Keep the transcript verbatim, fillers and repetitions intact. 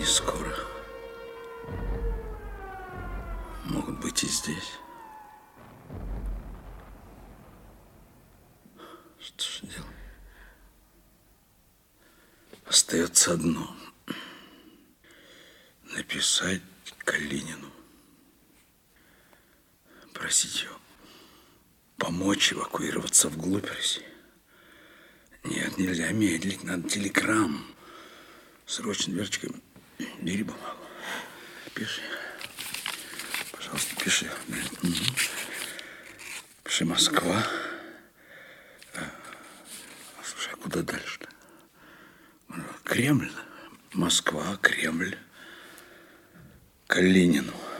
не скоро. Могут быть и здесь. Что же делать? Остается одно. Написать Калинину. Просить ее помочь эвакуироваться вглубь России. Нет, нельзя медлить, надо телеграмму. Срочно, Верочка, бери бумагу. Пиши. Пожалуйста, пиши. Угу. Пиши Москва. Слушай, а куда дальше-то? Кремль. Москва, Кремль. Калинину.